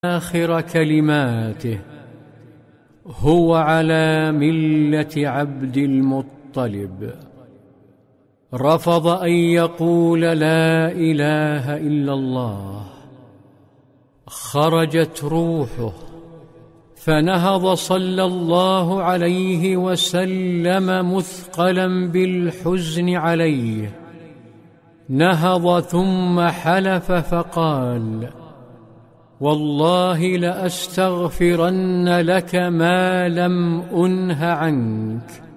آخر كلماته: هو على ملة عبد المطلب. رفض أن يقول لا إله إلا الله. خرجت روحه فنهض صلى الله عليه وسلم مثقلا بالحزن عليه. نهض ثم حلف فقال: والله لأستغفرن لك ما لم أنه عنك.